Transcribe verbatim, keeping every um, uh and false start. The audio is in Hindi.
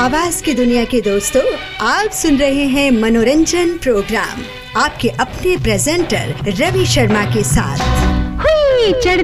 आवाज की दुनिया के दोस्तों, आप सुन रहे हैं मनोरंजन प्रोग्राम आपके अपने प्रेजेंटर रवि शर्मा के साथ। हुई चढ़